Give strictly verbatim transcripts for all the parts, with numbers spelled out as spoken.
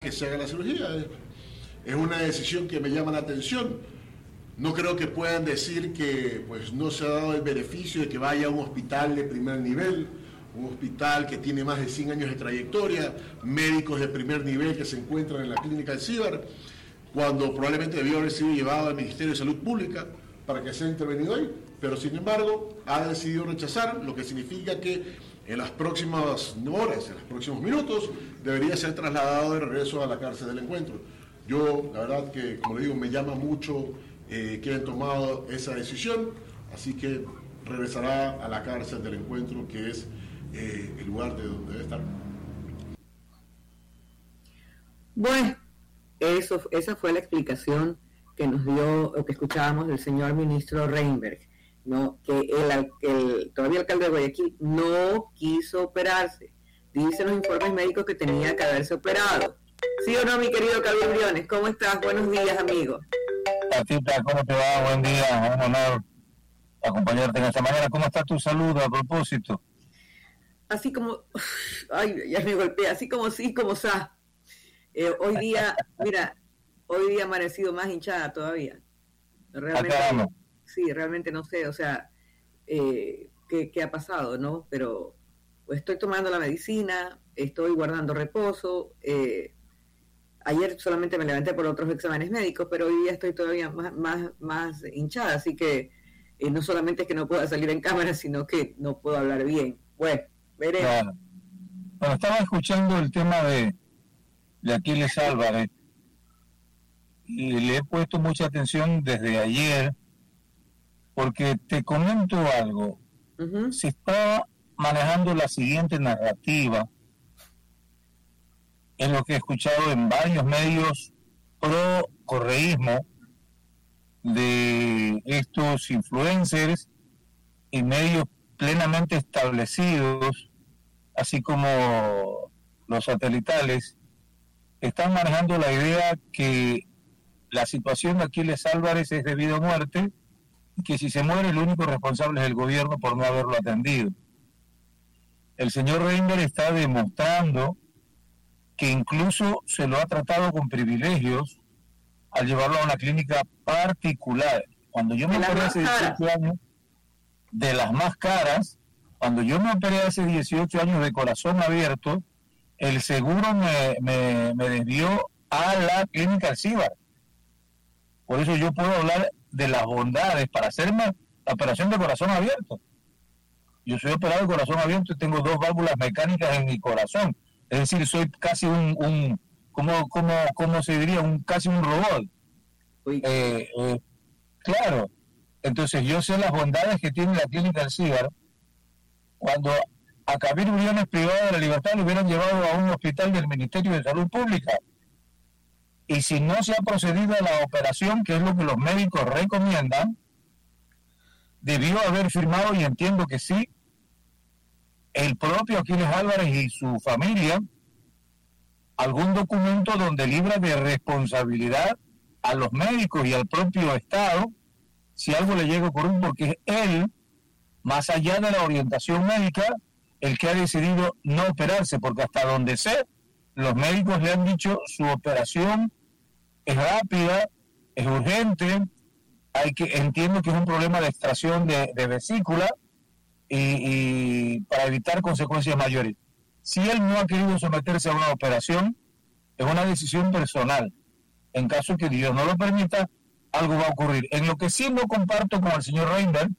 que se haga la cirugía. Es una decisión que me llama la atención. No creo que puedan decir que pues, no se ha dado el beneficio de que vaya a un hospital de primer nivel, un hospital que tiene más de cien años de trayectoria, médicos de primer nivel que se encuentran en la clínica del Cibar, cuando probablemente debió haber sido llevado al Ministerio de Salud Pública para que sea intervenido ahí, pero sin embargo ha decidido rechazar, lo que significa que en las próximas horas, en los próximos minutos, debería ser trasladado de regreso a la cárcel del Encuentro. Yo, la verdad que, como le digo, me llama mucho eh, que hayan tomado esa decisión, así que regresará a la cárcel del Encuentro, que es eh, el lugar de donde debe estar. Bueno, eso, esa fue la explicación que nos dio, o que escuchábamos del señor ministro Reinberg, ¿no? Que el, el todavía alcalde de Guayaquil no quiso operarse. Dicen los informes médicos que tenía que haberse operado. ¿Sí o no, mi querido Calvin Briones? ¿Cómo estás? Buenos días, amigo. Patita, ¿cómo te va? Buen día, un honor acompañarte en esta mañana. ¿Cómo está tu salud a propósito? Así como, ay, ya me golpeé, así como sí, como sa. Eh, hoy día, mira, hoy día ha amanecido más hinchada todavía. Realmente, sí, realmente no sé, o sea, eh, qué, qué ha pasado, ¿no? Pero pues, estoy tomando la medicina, estoy guardando reposo. Eh, ayer solamente me levanté por otros exámenes médicos, pero hoy día estoy todavía más, más, más hinchada, así que eh, no solamente es que no pueda salir en cámara, sino que no puedo hablar bien. Bueno, veremos. Claro. Bueno, estaba escuchando el tema de, de Aquiles Álvarez y le he puesto mucha atención desde ayer, porque te comento algo. Uh-huh. Se está manejando la siguiente narrativa, en lo que he escuchado en varios medios pro correísmo de estos influencers y medios plenamente establecidos, así como los satelitales, están manejando la idea que la situación de Aquiles Álvarez es debido a muerte y que si se muere el único responsable es el gobierno por no haberlo atendido. El señor Reiner está demostrando que incluso se lo ha tratado con privilegios al llevarlo a una clínica particular. Cuando yo me operé hace dieciocho años, de las más caras, cuando yo me operé hace dieciocho años de corazón abierto, el seguro me, me, me desvió a la clínica Cibar. Por eso yo puedo hablar de las bondades para hacerme la operación de corazón abierto. Yo soy operado de corazón abierto y tengo dos válvulas mecánicas en mi corazón. Es decir, soy casi un, un ¿cómo, cómo, cómo se diría? Un, casi un robot. Eh, eh, claro. Entonces yo sé las bondades que tiene la clínica del Cibar. Cuando a Camilo Briones, privado de la libertad, lo hubieran llevado a un hospital del Ministerio de Salud Pública. Y si no se ha procedido a la operación, que es lo que los médicos recomiendan, debió haber firmado, y entiendo que sí, el propio Aquiles Álvarez y su familia, algún documento donde libra de responsabilidad a los médicos y al propio Estado si algo le llega a ocurrir, porque es él, más allá de la orientación médica, el que ha decidido no operarse, porque hasta donde sé, los médicos le han dicho su operación es rápida, es urgente, hay que entiendo que es un problema de extracción de, de vesícula y, y para evitar consecuencias mayores. Si él no ha querido someterse a una operación, es una decisión personal. En caso que Dios no lo permita, algo va a ocurrir. En lo que sí no comparto con el señor Reinberg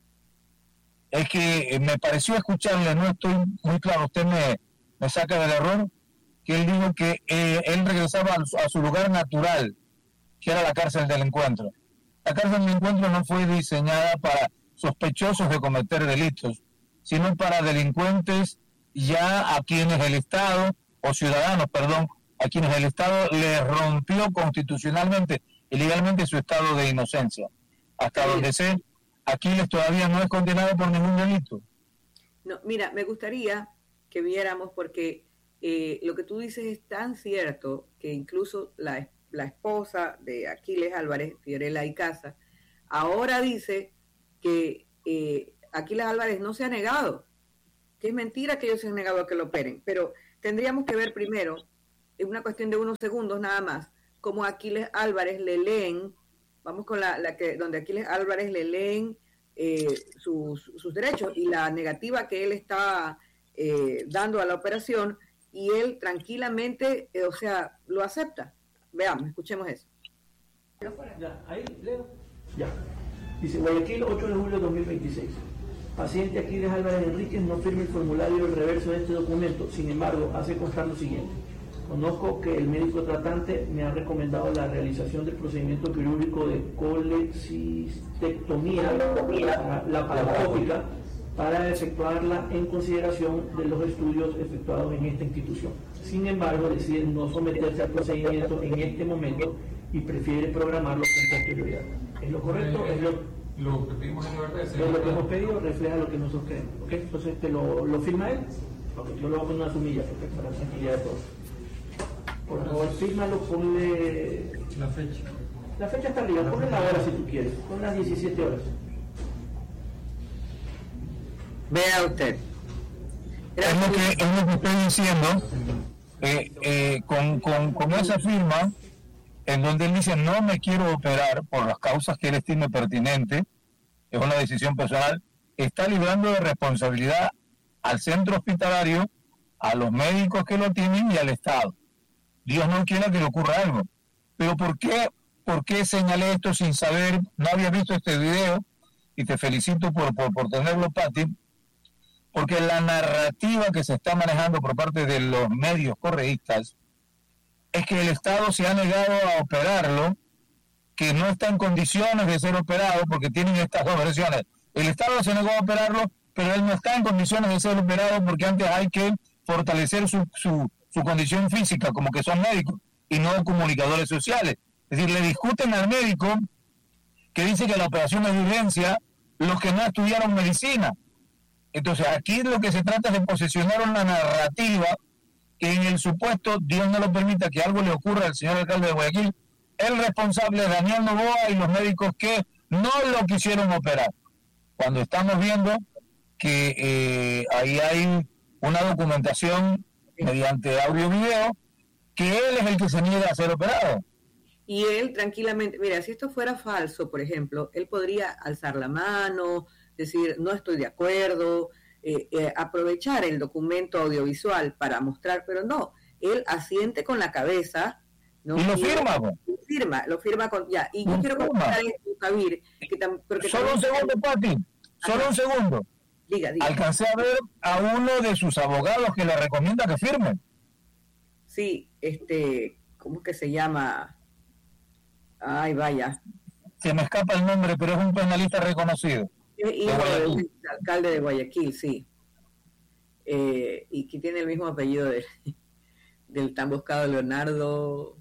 es que me pareció escucharle, no estoy muy claro, usted me, me saca del error, que él dijo que eh, él regresaba a, a su lugar natural, que era la cárcel del Encuentro. La cárcel del Encuentro no fue diseñada para sospechosos de cometer delitos, sino para delincuentes ya a quienes el Estado, o ciudadanos, perdón, a quienes el Estado le rompió constitucionalmente y legalmente su estado de inocencia. Hasta sí. Donde sé, Aquiles todavía no es condenado por ningún delito. No, mira, me gustaría que viéramos, porque eh, lo que tú dices es tan cierto que incluso la, la esposa de Aquiles Álvarez, Fiorella Icaza, ahora dice que eh, Aquiles Álvarez no se ha negado, que es mentira que ellos se han negado a que lo operen, pero tendríamos que ver primero en una cuestión de unos segundos nada más, cómo a Aquiles Álvarez le leen, vamos con la, la que donde Aquiles Álvarez le leen eh, sus, sus derechos y la negativa que él está eh, dando a la operación, y él tranquilamente, eh, o sea, lo acepta. Veamos, escuchemos eso. Ya, ahí, leo. Ya. Dice, Guayaquil, ocho de julio de dos mil veintiséis. Paciente Aquiles Álvarez Enríquez no firme el formulario del reverso de este documento. Sin embargo, hace constar lo siguiente. Conozco que el médico tratante me ha recomendado la realización del procedimiento quirúrgico de colecistectomía laparoscópica para efectuarla en consideración de los estudios efectuados en esta institución. Sin embargo, decide no someterse al procedimiento en este momento y prefiere programarlo con posterioridad. ¿Es lo correcto? ¿Es lo, lo que pedimos en libertad? Es lo que hemos pedido, refleja lo que nosotros queremos. ¿Okay? Entonces, ¿te lo, lo firma él? Okay, yo lo hago en una sumilla, porque para la tranquilidad de todos. Por favor, fírmalo, ponle... La fecha. La fecha está arriba, ponle la hora si tú quieres, pon las diecisiete horas. Vea usted. Es lo que, es lo que estoy diciendo, eh, eh, con, con, con esa firma, en donde él dice no me quiero operar por las causas que él estime pertinente, es una decisión personal, está librando de responsabilidad al centro hospitalario, a los médicos que lo tienen y al Estado. Dios no quiera que le ocurra algo. Pero ¿por qué, por qué señalé esto sin saber? No había visto este video y te felicito por, por, por tenerlo, Pati, porque la narrativa que se está manejando por parte de los medios correístas es que el Estado se ha negado a operarlo, que no está en condiciones de ser operado, porque tienen estas dos versiones. El Estado se negó a operarlo, pero él no está en condiciones de ser operado porque antes hay que fortalecer su, su, su condición física, como que son médicos y no comunicadores sociales. Es decir, le discuten al médico que dice que la operación es de urgencia los que no estudiaron medicina. Entonces, aquí lo que se trata es de posesionar una narrativa que en el supuesto, Dios no lo permita, que algo le ocurra al señor alcalde de Guayaquil, el responsable es Daniel Noboa y los médicos que no lo quisieron operar. Cuando estamos viendo que eh, ahí hay una documentación mediante audio y video, que él es el que se niega a ser operado. Y él tranquilamente, mira, si esto fuera falso, por ejemplo, él podría alzar la mano, decir, no estoy de acuerdo, eh, eh, aprovechar el documento audiovisual para mostrar, pero no, él asiente con la cabeza, ¿no? Y lo y firma, él, lo firma, lo firma con, ya, y yo lo quiero comentar esto, Kabir, que tam, porque solo un segundo, Pati, solo Ajá. un segundo. Diga, diga. Alcancé a ver a uno de sus abogados que le recomienda que firme. Sí, este, ¿cómo que se llama? Ay, vaya. Se me escapa el nombre, pero es un penalista reconocido. Es hijo del alcalde de Guayaquil, sí. Eh, y que tiene el mismo apellido de, del tan buscado Leonardo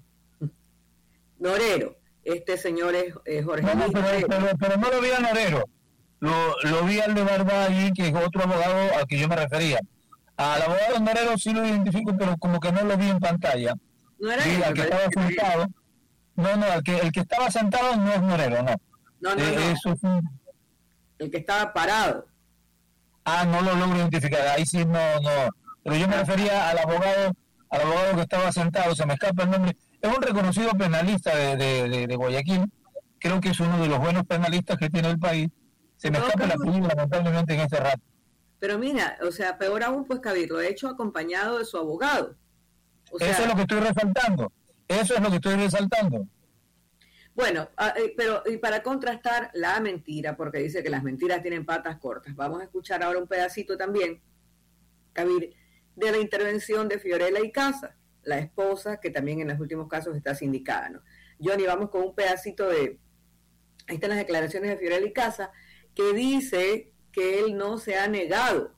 Norero. Este señor es, es Jorge no, no, pero, pero, pero no lo vi a Norero. Lo, lo vi al de Barbagui, que es otro abogado al que yo me refería. Al abogado Norero sí lo identifico, pero como que no lo vi en pantalla. No era sí, él, al que estaba sentado. No, no, el que, el que estaba sentado no es Norero, no. No, no, eh, no. Eso es un... El que estaba parado. Ah, no lo logro identificar, ahí sí no, no. Pero yo me refería al abogado, al abogado que estaba sentado, se me escapa el nombre. Es un reconocido penalista de, de, de, de Guayaquil, creo que es uno de los buenos penalistas que tiene el país. Se me no, escapa pero... la apellido lamentablemente en este rato. Pero mira, o sea, peor aún, pues Kabir lo ha hecho acompañado de su abogado. O sea, eso es lo que estoy resaltando, eso es lo que estoy resaltando. Bueno, pero y para contrastar la mentira, porque dice que las mentiras tienen patas cortas, vamos a escuchar ahora un pedacito también, Kabir, de la intervención de Fiorella Icaza, la esposa que también en los últimos casos está sindicada, ¿no? Johnny, vamos con un pedacito de, ahí están las declaraciones de Fiorella Icaza, que dice que él no se ha negado,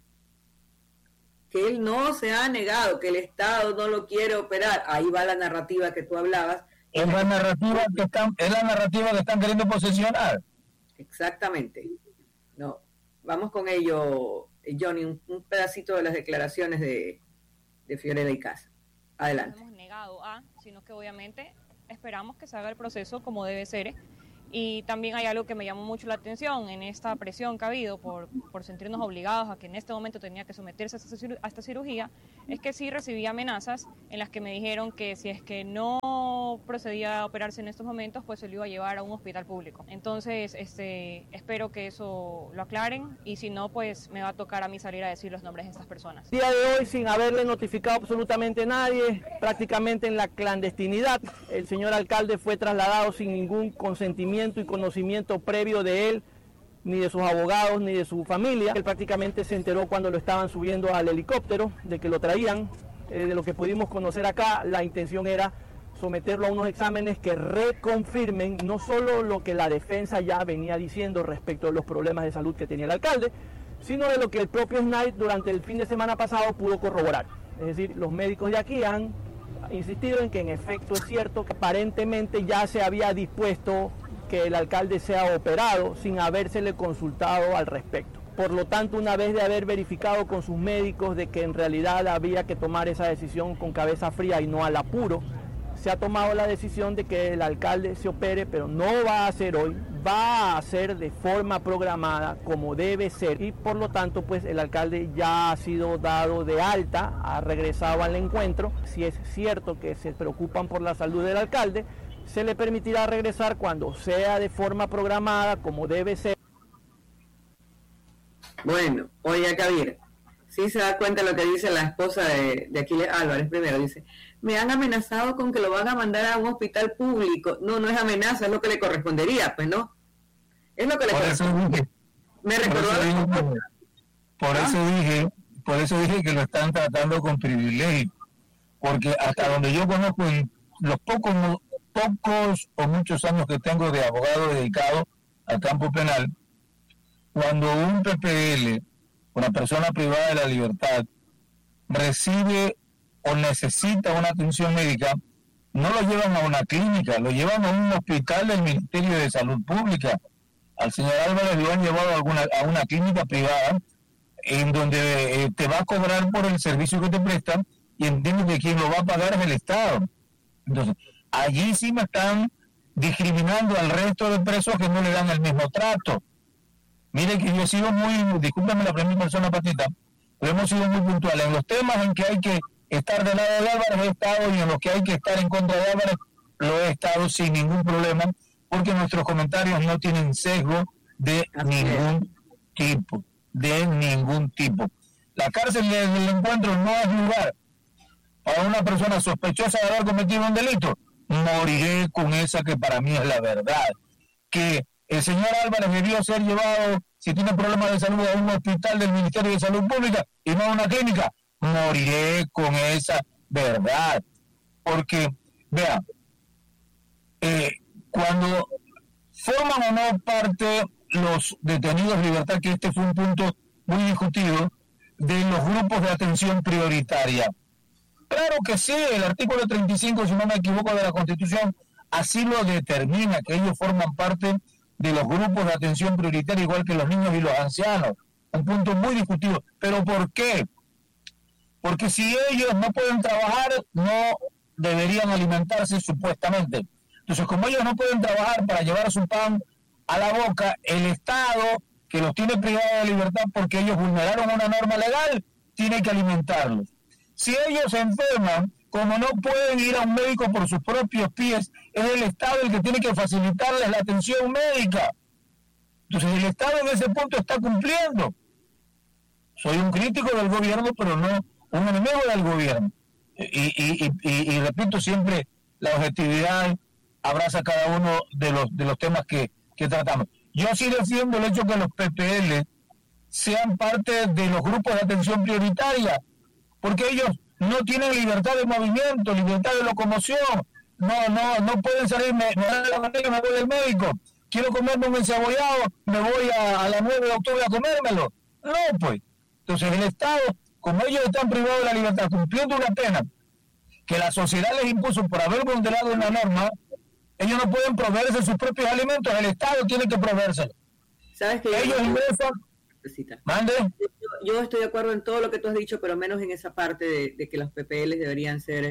que él no se ha negado, que el Estado no lo quiere operar, ahí va la narrativa que tú hablabas. Es la narrativa que están, es la narrativa que están queriendo posesionar. Exactamente. No, vamos con ello, Johnny, un, un pedacito de las declaraciones de, de Fiorella Icaza. Adelante. No hemos negado a, sino que obviamente esperamos que se haga el proceso como debe ser Y también hay algo que me llamó mucho la atención en esta presión que ha habido por, por sentirnos obligados a que en este momento tenía que someterse a esta, cir- a esta cirugía, es que sí recibí amenazas en las que me dijeron que si es que no procedía a operarse en estos momentos, pues se lo iba a llevar a un hospital público. Entonces, este, espero que eso lo aclaren y si no, pues me va a tocar a mí salir a decir los nombres de estas personas. El día de hoy, sin haberle notificado absolutamente a nadie, prácticamente en la clandestinidad, el señor alcalde fue trasladado sin ningún consentimiento y conocimiento previo de él, ni de sus abogados, ni de su familia. Él prácticamente se enteró cuando lo estaban subiendo al helicóptero, de que lo traían. Eh, de lo que pudimos conocer acá, la intención era someterlo a unos exámenes que reconfirmen no solo lo que la defensa ya venía diciendo respecto a los problemas de salud que tenía el alcalde, sino de lo que el propio Snide durante el fin de semana pasado pudo corroborar. Es decir, los médicos de aquí han insistido en que en efecto es cierto que aparentemente ya se había dispuesto que el alcalde sea operado sin habérsele consultado al respecto. Por lo tanto, una vez de haber verificado con sus médicos de que en realidad había que tomar esa decisión con cabeza fría y no al apuro, se ha tomado la decisión de que el alcalde se opere, pero no va a ser hoy, va a ser de forma programada como debe ser, y por lo tanto pues el alcalde ya ha sido dado de alta, ha regresado al encuentro. Si es cierto que se preocupan por la salud del alcalde, se le permitirá regresar cuando sea de forma programada como debe ser. Bueno, oye, Kabir, sí se da cuenta lo que dice la esposa de, de Aquiles Álvarez. Primero dice, me han amenazado con que lo van a mandar a un hospital público. No, no es amenaza, es lo que le correspondería, pues no. Es lo que le correspondería. Me recordó. Por eso dije, por ¿Ah? eso dije, por eso dije que lo están tratando con privilegio, porque hasta donde yo conozco, en los pocos pocos o muchos años que tengo de abogado dedicado al campo penal, cuando un P P L, una persona privada de la libertad, recibe o necesita una atención médica, no lo llevan a una clínica, lo llevan a un hospital del Ministerio de Salud Pública. Al señor Álvarez lo han llevado a, alguna, a una clínica privada en donde eh, te va a cobrar por el servicio que te prestan y entiendo que quien lo va a pagar es el Estado. Entonces, allí sí me están discriminando al resto de presos que no le dan el mismo trato. Mire que yo he sido muy, discúlpame la primera persona, Patita, pero hemos sido muy puntuales. En los temas en que hay que estar del lado de Álvarez he estado, y en los que hay que estar en contra de Álvarez lo he estado sin ningún problema, porque nuestros comentarios no tienen sesgo de ningún tipo, de ningún tipo. La cárcel del encuentro no es lugar para una persona sospechosa de haber cometido un delito. Moriré con esa que para mí es la verdad. Que el señor Álvarez debió ser llevado, si tiene problemas de salud, a un hospital del Ministerio de Salud Pública y no a una clínica. Moriré con esa verdad. Porque, vea, eh, cuando forman o no parte los detenidos de libertad, que este fue un punto muy discutido, de los grupos de atención prioritaria. Claro que sí, el artículo treinta y cinco, si no me equivoco, de la Constitución, así lo determina, que ellos forman parte de los grupos de atención prioritaria, igual que los niños y los ancianos. Un punto muy discutido. ¿Pero por qué? Porque si ellos no pueden trabajar, no deberían alimentarse supuestamente. Entonces, como ellos no pueden trabajar para llevar su pan a la boca, el Estado, que los tiene privados de libertad porque ellos vulneraron una norma legal, tiene que alimentarlos. Si ellos se enferman, como no pueden ir a un médico por sus propios pies, es el Estado el que tiene que facilitarles la atención médica. Entonces el Estado en ese punto está cumpliendo. Soy un crítico del gobierno, pero no un enemigo del gobierno. Y, y, y, y, y repito, siempre la objetividad abraza cada uno de los, de los temas que, que tratamos. Yo sí defiendo el hecho que los P P L sean parte de los grupos de atención prioritaria, porque ellos no tienen libertad de movimiento, libertad de locomoción, no no no pueden salir, me, me da la manera, me voy del médico, quiero comerme un encebollado, me voy a, a la nueve de octubre a comérmelo. No, pues. Entonces el Estado, como ellos están privados de la libertad, cumpliendo una pena que la sociedad les impuso por haber vulnerado una norma, ellos no pueden proveerse sus propios alimentos, el Estado tiene que proveérselo. ¿Sabes que ellos yo... ingresan... ¿Mande? Yo, yo estoy de acuerdo en todo lo que tú has dicho, pero menos en esa parte de, de que los P P L deberían ser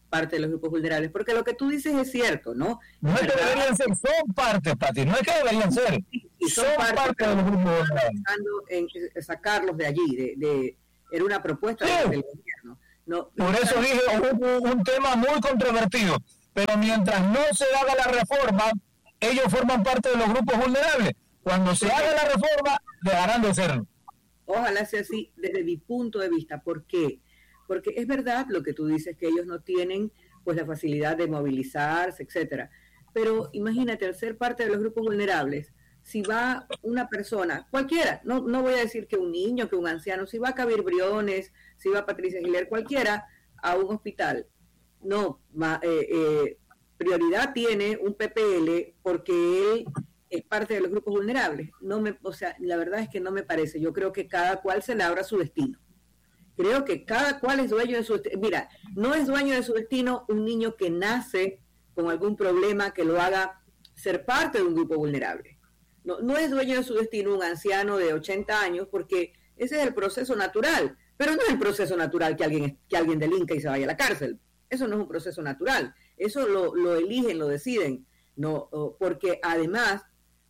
parte de los grupos vulnerables, porque lo que tú dices es cierto, ¿no? No es que deberían ser, son parte, Pati, no es que deberían ser, sí, sí, son, son parte, parte de los grupos vulnerables. En, en sacarlos de allí, de, de, era una propuesta sí. del gobierno. No, Por no, eso no, dije, un, un tema muy controvertido, pero mientras no se haga la reforma, ellos forman parte de los grupos vulnerables. Cuando se sí. haga la reforma, dejarán de serlo. Ojalá sea así desde mi punto de vista. ¿Por qué? Porque es verdad lo que tú dices, que ellos no tienen pues la facilidad de movilizarse, etcétera. Pero imagínate, al ser parte de los grupos vulnerables, si va una persona, cualquiera, no, no voy a decir que un niño, que un anciano, si va Kabir Briones, si va Patricia Giler, cualquiera, a un hospital, no, ma, eh, eh, prioridad tiene un P P L porque él es parte de los grupos vulnerables. No me, o sea, la verdad es que no me parece. Yo creo que cada cual se labra su destino. Creo que cada cual es dueño de su destino. Mira, no es dueño de su destino un niño que nace con algún problema que lo haga ser parte de un grupo vulnerable. No, no es dueño de su destino un anciano de ochenta años, porque ese es el proceso natural. Pero no es el proceso natural que alguien, que alguien delinca y se vaya a la cárcel. Eso no es un proceso natural. Eso lo, lo eligen, lo deciden. No, porque además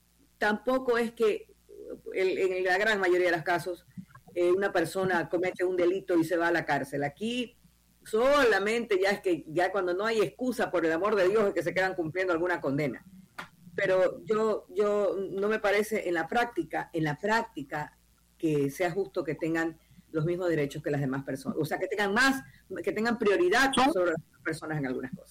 tampoco es que el, en la gran mayoría de los casos eh, una persona comete un delito y se va a la cárcel. Aquí solamente ya es que ya cuando no hay excusa, por el amor de Dios, es que se quedan cumpliendo alguna condena. Pero yo, yo no me parece en la práctica, en la práctica que sea justo que tengan los mismos derechos que las demás personas. O sea, que tengan más, que tengan prioridad sobre las personas en algunas cosas.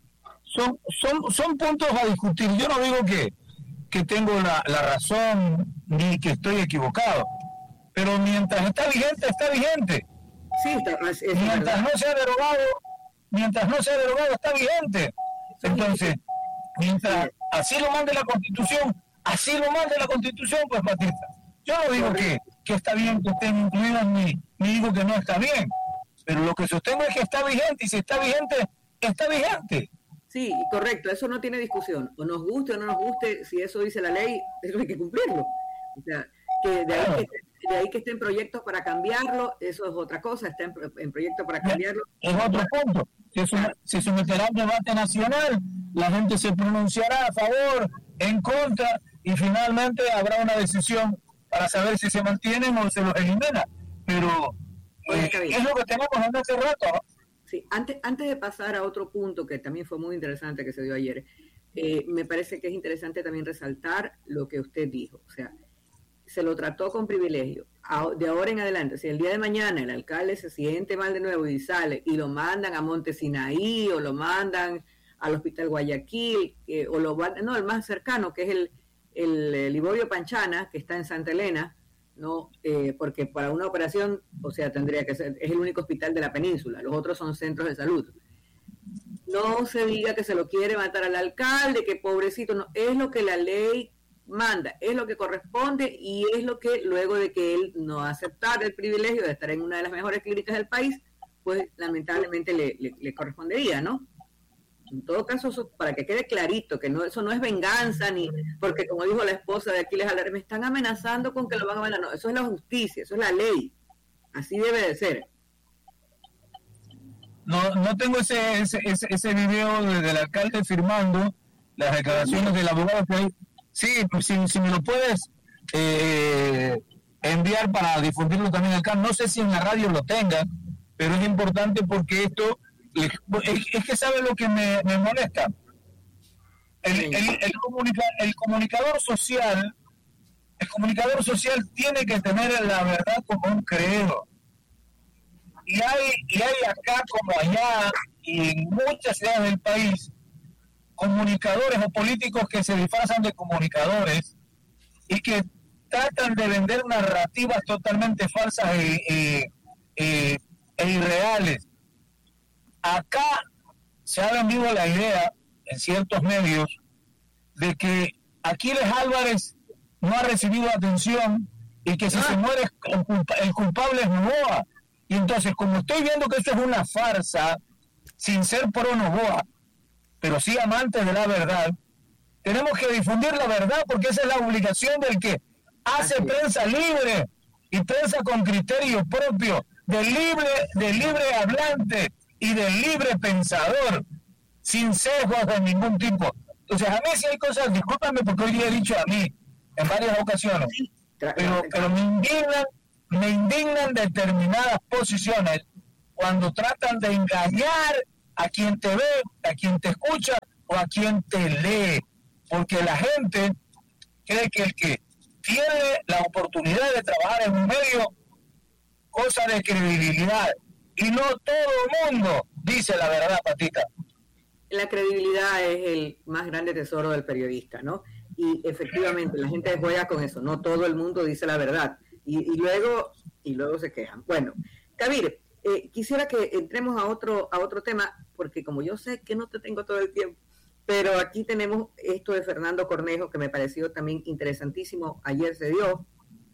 Son, son, son puntos a discutir. Yo no digo que que tengo la, la razón ni que estoy equivocado, pero mientras está vigente, está vigente. Sí, está, es, es mientras verdad. no sea derogado, mientras no sea derogado, está vigente. Entonces, mientras así lo mande la Constitución, así lo mande la Constitución, pues Patricia. Yo no digo que, que está bien que estén incluidos, ni, ni digo que no está bien, pero lo que sostengo es que está vigente, y si está vigente, está vigente. Sí, correcto, eso no tiene discusión. O nos guste o no nos guste, si eso dice la ley, eso hay que cumplirlo. O sea, que de ahí que, de ahí que estén proyectos para cambiarlo, eso es otra cosa, está en, en proyectos para cambiarlo. Es otro punto. Se, sum, se someterá al debate nacional, la gente se pronunciará a favor, en contra, y finalmente habrá una decisión para saber si se mantienen o se los elimina. Pero eh, es lo que tenemos desde hace rato, ¿no? Sí, antes, antes de pasar a otro punto que también fue muy interesante que se dio ayer, eh, me parece que es interesante también resaltar lo que usted dijo. O sea, se lo trató con privilegio. A, de ahora en adelante, si el día de mañana el alcalde se siente mal de nuevo y sale y lo mandan a Monte Sinaí o lo mandan al Hospital Guayaquil, eh, o lo no, el más cercano, que es el, el, el Liborio Panchana, que está en Santa Elena, no, eh, porque para una operación, o sea, tendría que ser, es el único hospital de la península, los otros son centros de salud. No se diga que se lo quiere matar al alcalde, que pobrecito, no, es lo que la ley manda, es lo que corresponde y es lo que luego de que él no aceptara el privilegio de estar en una de las mejores clínicas del país, pues lamentablemente le, le, le correspondería, ¿no? En todo caso, eso, para que quede clarito, que no, eso no es venganza, ni porque como dijo la esposa de Aquiles Alar, me están amenazando con que lo van a mandar. No, eso es la justicia, eso es la ley. Así debe de ser. No, no tengo ese ese, ese, ese video de, del alcalde firmando las declaraciones del abogado que hay. Sí, pues, si, si me lo puedes eh, enviar para difundirlo también acá. No sé si en la radio lo tengan, pero es importante porque esto... Es, es que sabe lo que me, me molesta. El, el, el, comunica, el comunicador social, el comunicador social tiene que tener la verdad como un credo. Y hay, y hay acá como allá y en muchas ciudades del país comunicadores o políticos que se disfrazan de comunicadores y que tratan de vender narrativas totalmente falsas e, e, e, e irreales. Acá se ha vendido la idea en ciertos medios de que Aquiles Álvarez no ha recibido atención y que si ah. se muere el culpable es Noboa. Y entonces, como estoy viendo que eso es una farsa, sin ser pro Noboa, pero sí amantes de la verdad, tenemos que difundir la verdad porque esa es la obligación del que hace Así. prensa libre y prensa con criterio propio, de libre, de libre hablante, y del libre pensador, sin sesgos de ningún tipo. Entonces, a mí sí hay cosas, discúlpame porque hoy día he dicho a mí, en varias ocasiones, pero, pero me indignan, me indignan determinadas posiciones cuando tratan de engañar a quien te ve, a quien te escucha o a quien te lee, porque la gente cree que el que tiene la oportunidad de trabajar en un medio, cosa de credibilidad, y no todo el mundo dice la verdad, Patita. La credibilidad es el más grande tesoro del periodista, ¿no? Y efectivamente la gente juega con eso, no todo el mundo dice la verdad, y, y luego y luego se quejan. Bueno, Kabir, eh, quisiera que entremos a otro a otro tema, porque como yo sé que no te tengo todo el tiempo, pero aquí tenemos esto de Fernando Cornejo, que me pareció también interesantísimo, ayer se dio,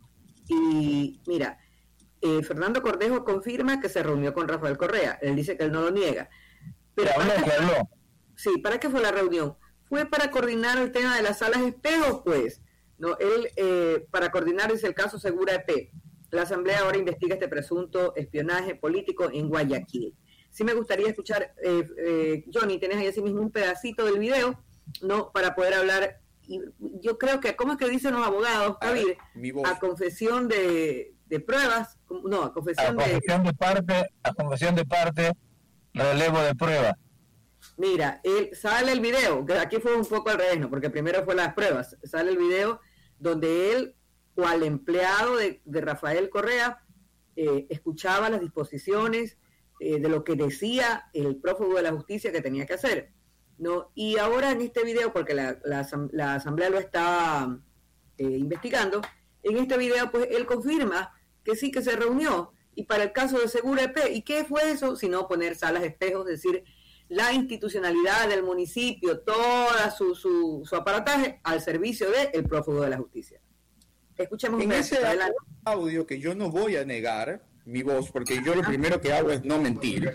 y mira, eh, Fernando Cornejo confirma que se reunió con Rafael Correa, él dice que él no lo niega. Pero habló, que habló. Sí, ¿para qué fue la reunión? Fue para coordinar el tema de las salas espejos, pues. No, él, eh, para coordinar, dice el caso Segura E P. La Asamblea ahora investiga este presunto espionaje político en Guayaquil. Sí me gustaría escuchar, eh, eh, Johnny, tenés ahí así mismo un pedacito del video, ¿no? Para poder hablar. Y yo creo que, ¿cómo es que dicen los abogados, David? A confesión de, de pruebas, no, a confesión, a confesión de... de parte, a confesión de parte, relevo de pruebas. Mira, él, sale el video, que aquí fue un poco al revés, ¿no? Porque primero fue las pruebas, sale el video donde él, cual empleado de, de Rafael Correa, eh, escuchaba las disposiciones eh, de lo que decía el prófugo de la justicia que tenía que hacer, ¿no? Y ahora en este video, porque la, la, la asamblea lo está eh, investigando, en este video pues él confirma que sí que se reunió, y para el caso de Segura E P, ¿y qué fue eso? Sino poner salas espejos, es decir, la institucionalidad del municipio, toda su, su, su aparataje al servicio del prófugo de la justicia. Escuchemos en ese audio que yo no voy a negar mi voz, porque yo lo primero que hago es no mentir.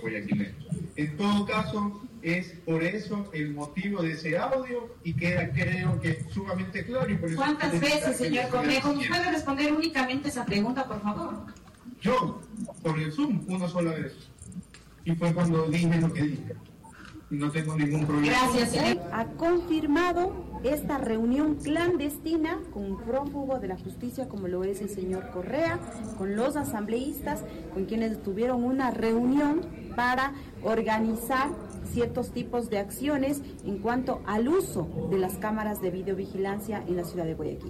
En todo caso, es por eso el motivo de ese audio y queda, creo que sumamente claro. Y por eso ¿cuántas veces, señor Cornejo? ¿Me puede responder únicamente esa pregunta, por favor? Yo, por el Zoom, una sola vez. Y fue cuando dije lo que dije. No tengo ningún problema. Gracias, señor. Ha confirmado esta reunión clandestina con un prófugo de la justicia como lo es el señor Correa, con los asambleístas, con quienes tuvieron una reunión para organizar ciertos tipos de acciones en cuanto al uso de las cámaras de videovigilancia en la ciudad de Guayaquil.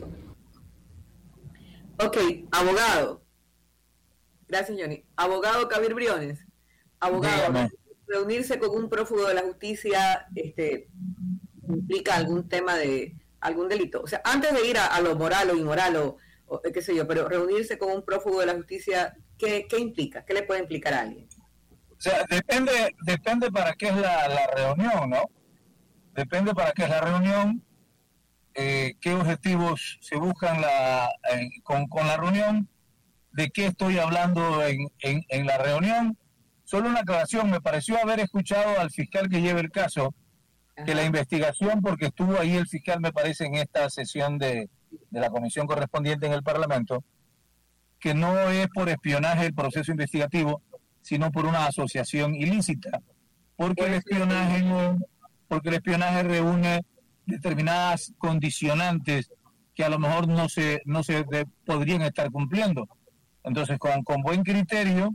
Ok, abogado. Gracias, Johnny. Abogado Kabir Briones. Abogado, dígame. Reunirse con un prófugo de la justicia este, implica algún tema de algún delito. O sea, antes de ir a, a lo moral o inmoral o, o qué sé yo, pero reunirse con un prófugo de la justicia, ¿qué, qué implica? ¿Qué le puede implicar a alguien? O sea, depende, depende para qué es la, la reunión, ¿no? Depende para qué es la reunión, eh, qué objetivos se buscan la, eh, con, con la reunión, de qué estoy hablando en, en, en la reunión. Solo una aclaración, me pareció haber escuchado al fiscal que lleva el caso, Ajá. que la investigación, porque estuvo ahí el fiscal, me parece, en esta sesión de, de la comisión correspondiente en el Parlamento, que no es por espionaje el proceso investigativo, sino por una asociación ilícita, porque el espionaje no, porque el espionaje reúne determinadas condicionantes que a lo mejor no se no se de, podrían estar cumpliendo. Entonces, con, con buen criterio,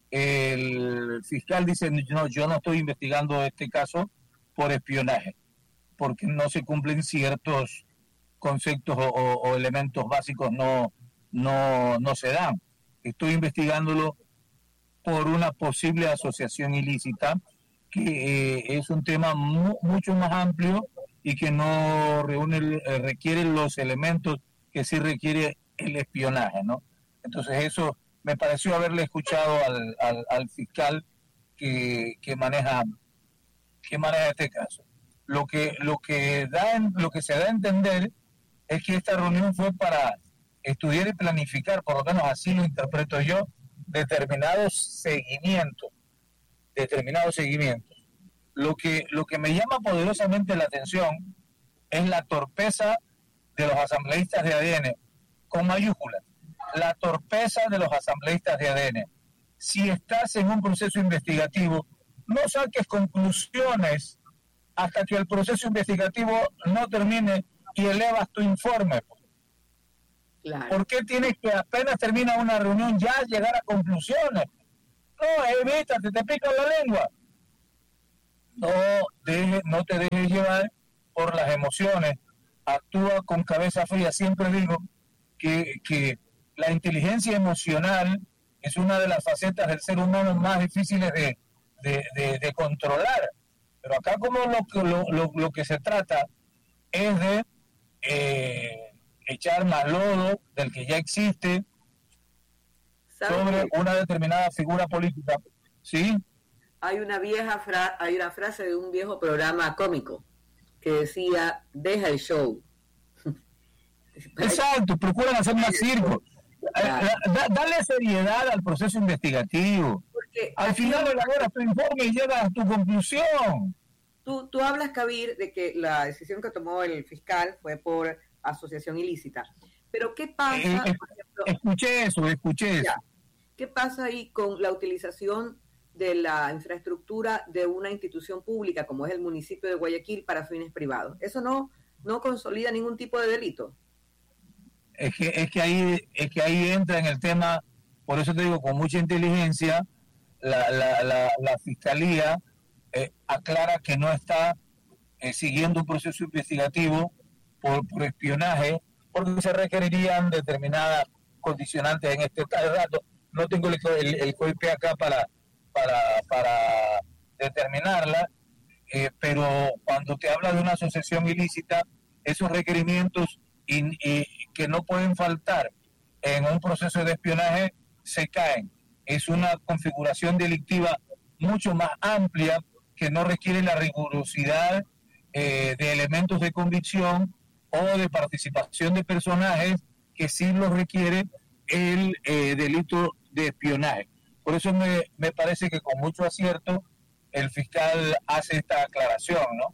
el fiscal dice, no, yo no estoy investigando este caso por espionaje, porque no se cumplen ciertos conceptos o, o, o elementos básicos, no, no, no se dan. Estoy investigándolo por una posible asociación ilícita, que eh, es un tema mu mucho más amplio y que no reúne, eh, requiere los elementos que sí requiere el espionaje, ¿no? Entonces eso me pareció haberle escuchado al, al, al fiscal que, que maneja que maneja este caso. Lo que lo que da en, lo que se da a entender es que esta reunión fue para estudiar y planificar, por lo menos así lo interpreto yo, determinados seguimientos, determinados seguimientos. Lo que lo que me llama poderosamente la atención es la torpeza de los asambleístas de A D N, con mayúsculas. La torpeza de los asambleístas de A D N. Si estás en un proceso investigativo, no saques conclusiones hasta que el proceso investigativo no termine y elevas tu informe. Claro. ¿Por qué tienes que apenas termina una reunión ya llegar a conclusiones? No, evítate, te pica la lengua. No, deje, no te dejes llevar por las emociones. Actúa con cabeza fría. Siempre digo que, que la inteligencia emocional es una de las facetas del ser humano más difíciles de, de, de, de controlar. Pero acá como lo, lo, lo, lo que se trata es de eh, echar más lodo del que ya existe sobre una determinada figura política. ¿Sí? Hay una vieja fra hay una frase de un viejo programa cómico que decía, deja el show. Exacto, procuran hacer más circo. Claro. Da, dale seriedad al proceso investigativo. Porque al final elaboras tu informe y llegas a tu conclusión. Tú, tú hablas, Kabir, de que la decisión que tomó el fiscal fue por asociación ilícita. Pero ¿qué pasa? Eh, eh, por ejemplo, escuché eso, escuché ya, eso. ¿Qué pasa ahí con la utilización de la infraestructura de una institución pública como es el municipio de Guayaquil para fines privados? ¿Eso no, no consolida ningún tipo de delito? Es que, es que ahí es que ahí entra en el tema, por eso te digo, con mucha inteligencia, la, la, la, la Fiscalía eh, aclara que no está eh, siguiendo un proceso investigativo por, por espionaje, porque se requerirían determinadas condicionantes en este rato. No tengo el, el, el C O I P acá para, para, para determinarla, eh, pero cuando te habla de una asociación ilícita, esos requerimientos y, y que no pueden faltar en un proceso de espionaje se caen. Es una configuración delictiva mucho más amplia que no requiere la rigurosidad eh, de elementos de convicción o de participación de personajes que sí lo requiere el eh, delito de espionaje. Por eso me, me parece que con mucho acierto el fiscal hace esta aclaración, ¿no?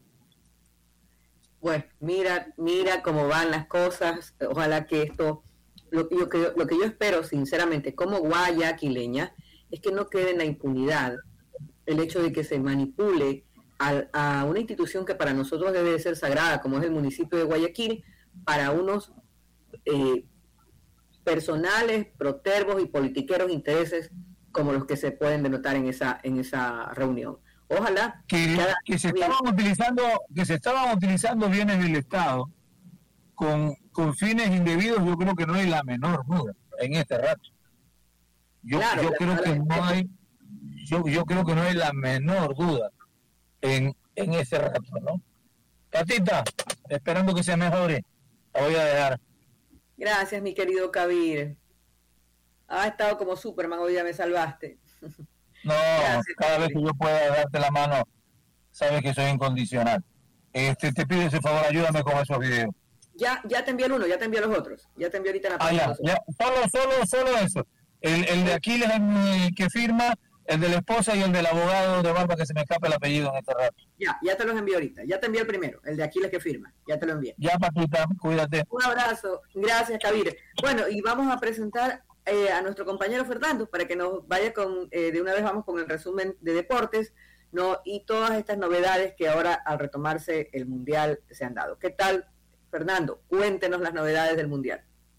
Pues mira, mira cómo van las cosas. Ojalá que esto, lo, lo, que, lo que yo espero sinceramente como guayaquileña es que no quede en la impunidad el hecho de que se manipule a, a una institución que para nosotros debe de ser sagrada, como es el municipio de Guayaquil, para unos eh, personales, protervos y politiqueros intereses como los que se pueden denotar en esa, en esa reunión. Ojalá que, que se estaban utilizando que se estaban utilizando bienes del Estado con, con fines indebidos. Yo creo que no hay la menor duda en este rato. Yo, claro, yo creo que no hay yo, yo creo que no hay la menor duda en, en ese rato, ¿no? Tatita, esperando que se mejore, la voy a dejar. Gracias, mi querido Kabir. Ha estado como Superman, hoy ya me salvaste. No, gracias, cada vez que yo pueda darte la mano, sabes que soy incondicional. Este, te pido ese favor, ayúdame con esos videos. Ya, ya te envié el uno, ya te envié los otros. Ya te envié ahorita la página. Ah, ya, ya. Solo, solo, solo eso. El, el de Aquiles es el que firma, el de la esposa y el del abogado de barba que se me escapa el apellido en este rato. Ya, ya te los envié ahorita. Ya te envié el primero, el de Aquiles que firma. Ya te lo envié. Ya, papita, cuídate. Un abrazo. Gracias, Kabir. Bueno, y vamos a presentar Eh, a nuestro compañero Fernando para que nos vaya con, eh, de una vez vamos con el resumen de deportes, ¿no? Y todas estas novedades que ahora al retomarse el Mundial se han dado. ¿Qué tal, Fernando? Cuéntenos las novedades del Mundial.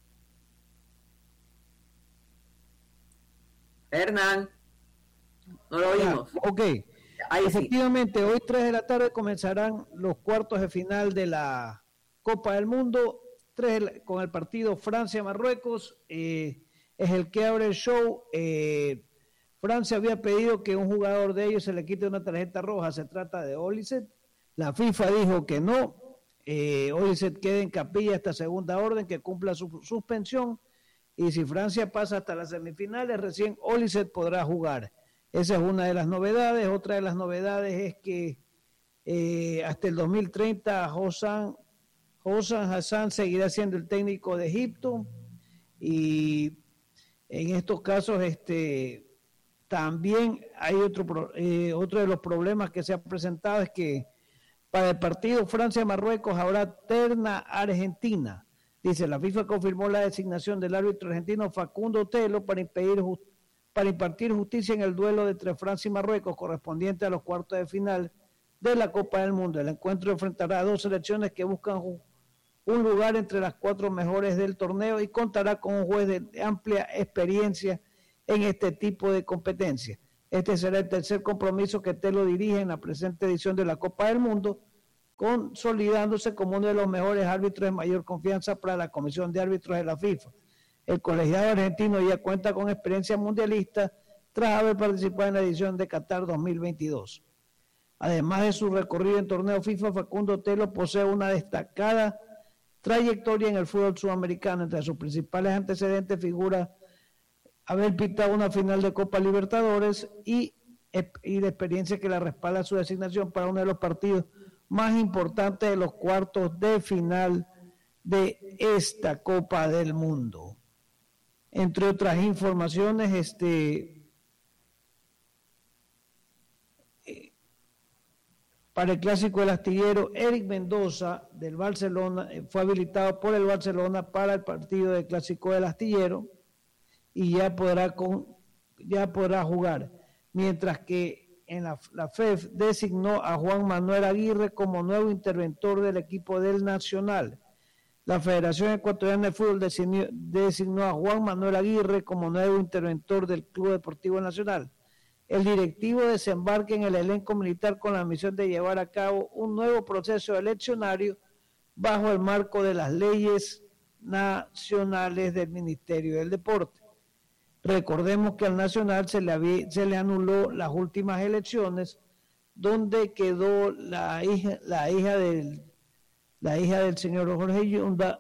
Hernán, no lo oímos. Ah, ok, ahí efectivamente, sí. Hoy tres de la tarde comenzarán los cuartos de final de la Copa del Mundo, tres con el partido Francia-Marruecos, eh, es el que abre el show. eh, Francia había pedido que un jugador de ellos se le quite una tarjeta roja, se trata de Olise. La FIFA dijo que no, eh, Olise queda en capilla esta segunda orden, que cumpla su suspensión, y si Francia pasa hasta las semifinales, recién Olise podrá jugar. Esa es una de las novedades. Otra de las novedades es que eh, hasta el dos mil treinta Hossam Hossam Hassan seguirá siendo el técnico de Egipto, y en estos casos este también hay otro eh, otro de los problemas que se ha presentado es que para el partido Francia-Marruecos habrá terna argentina. Dice, la FIFA confirmó la designación del árbitro argentino Facundo Telo para impedir just, para impartir justicia en el duelo entre Francia y Marruecos correspondiente a los cuartos de final de la Copa del Mundo. El encuentro enfrentará a dos selecciones que buscan un lugar entre las cuatro mejores del torneo y contará con un juez de amplia experiencia en este tipo de competencia. Este será el tercer compromiso que Telo dirige en la presente edición de la Copa del Mundo, consolidándose como uno de los mejores árbitros de mayor confianza para la Comisión de Árbitros de la FIFA. El colegiado argentino ya cuenta con experiencia mundialista tras haber participado en la edición de Qatar dos mil veintidós. Además de su recorrido en torneo FIFA, Facundo Telo posee una destacada trayectoria en el fútbol sudamericano. Entre sus principales antecedentes figura haber pitado una final de Copa Libertadores y, y de experiencia que la respalda su designación para uno de los partidos más importantes de los cuartos de final de esta Copa del Mundo. Entre otras informaciones, este, eh, para el Clásico del Astillero, Eric Mendoza del Barcelona eh, fue habilitado por el Barcelona para el partido del Clásico del Astillero y ya podrá, con, ya podrá jugar, mientras que en la, la F E F designó a Juan Manuel Aguirre como nuevo interventor del equipo del Nacional. La Federación Ecuatoriana de Fútbol designó, designó a Juan Manuel Aguirre como nuevo interventor del Club Deportivo Nacional. El directivo desembarca en el elenco militar con la misión de llevar a cabo un nuevo proceso eleccionario bajo el marco de las leyes nacionales del Ministerio del Deporte. Recordemos que al Nacional se le, había, se le anuló las últimas elecciones, donde quedó la hija, la hija del la hija del señor Jorge Yunda,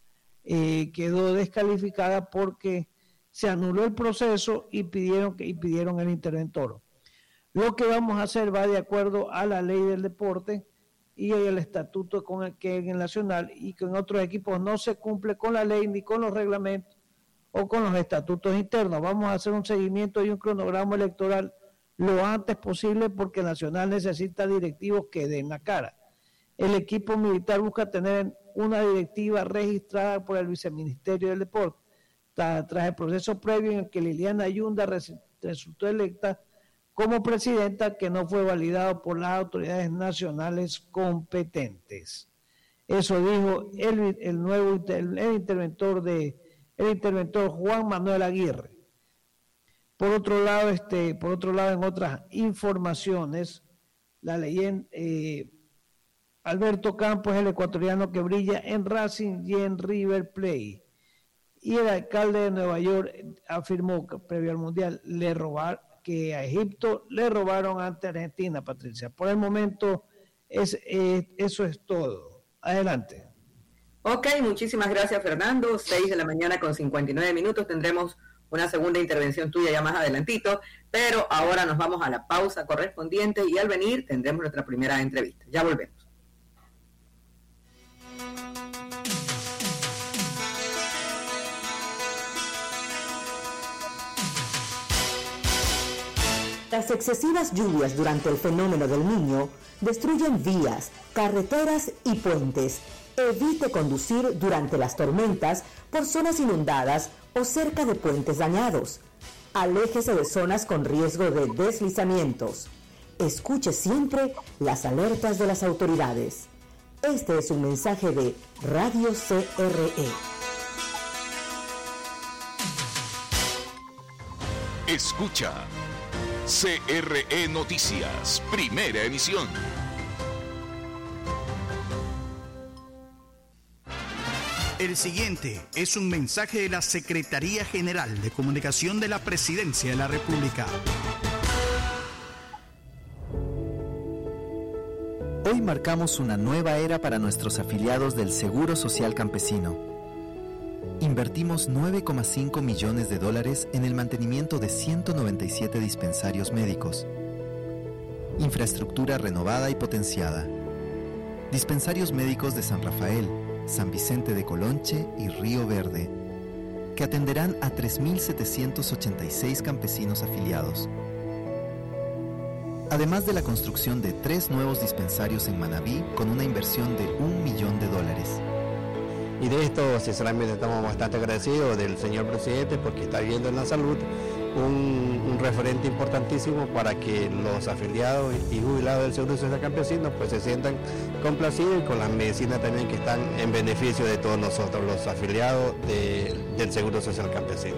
eh, quedó descalificada porque se anuló el proceso y pidieron, y pidieron el interventor. Lo que vamos a hacer va de acuerdo a la ley del deporte y el estatuto con el que en el Nacional y que en otros equipos no se cumple con la ley ni con los reglamentos o con los estatutos internos. Vamos a hacer un seguimiento y un cronograma electoral lo antes posible porque el Nacional necesita directivos que den la cara. El equipo militar busca tener una directiva registrada por el Viceministerio del Deporte, tras, tras el proceso previo en el que Liliana Yunda resultó electa como presidenta, que no fue validado por las autoridades nacionales competentes. Eso dijo el, el nuevo el, el interventor de el interventor Juan Manuel Aguirre. Por otro lado, este, por otro lado, en otras informaciones, la leyenda eh, Alberto Campos es el ecuatoriano que brilla en Racing y en River Plate. Y el alcalde de Nueva York afirmó que previo al Mundial le robaron, que a Egipto le robaron ante Argentina, Patricia. Por el momento, es, eh, eso es todo. Adelante. Ok, muchísimas gracias, Fernando. seis de la mañana con cincuenta y nueve minutos. Tendremos una segunda intervención tuya ya más adelantito, pero ahora nos vamos a la pausa correspondiente y al venir tendremos nuestra primera entrevista. Ya volvemos. Las excesivas lluvias durante el fenómeno del Niño destruyen vías, carreteras y puentes. Evite conducir durante las tormentas por zonas inundadas o cerca de puentes dañados. Aléjese de zonas con riesgo de deslizamientos. Escuche siempre las alertas de las autoridades. Este es un mensaje de Radio C R E. Escucha C R E Noticias, primera emisión. El siguiente es un mensaje de la Secretaría General de Comunicación de la Presidencia de la República. Hoy marcamos una nueva era para nuestros afiliados del Seguro Social Campesino. Invertimos nueve coma cinco millones de dólares en el mantenimiento de ciento noventa y siete dispensarios médicos. Infraestructura renovada y potenciada. Dispensarios médicos de San Rafael, San Vicente de Colonche y Río Verde, que atenderán a tres mil setecientos ochenta y seis campesinos afiliados. Además de la construcción de tres nuevos dispensarios en Manabí con una inversión de un millón de dólares. Y de esto, sinceramente, estamos bastante agradecidos del señor presidente porque está viendo en la salud un, un referente importantísimo para que los afiliados y jubilados del Seguro Social Campesino pues se sientan complacidos, y con las medicinas también que están en beneficio de todos nosotros, los afiliados de, del Seguro Social Campesino.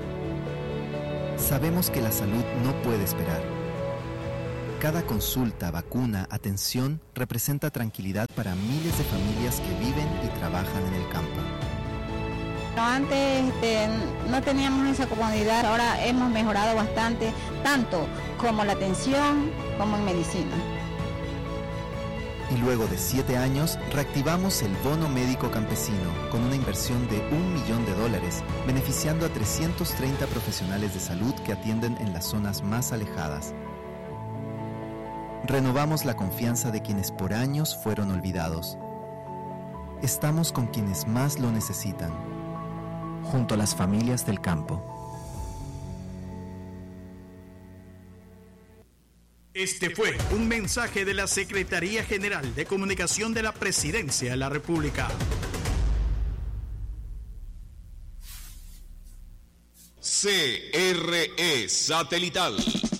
Sabemos que la salud no puede esperar. Cada consulta, vacuna, atención representa tranquilidad para miles de familias que viven y trabajan en el campo. Antes este, no teníamos esa comodidad, ahora hemos mejorado bastante, tanto como la atención como en medicina. Y luego de siete años, reactivamos el bono médico campesino con una inversión de un millón de dólares, beneficiando a trescientos treinta profesionales de salud que atienden en las zonas más alejadas. Renovamos la confianza de quienes por años fueron olvidados. Estamos con quienes más lo necesitan, junto a las familias del campo. Este fue un mensaje de la Secretaría General de Comunicación de la Presidencia de la República. C R E Satelital.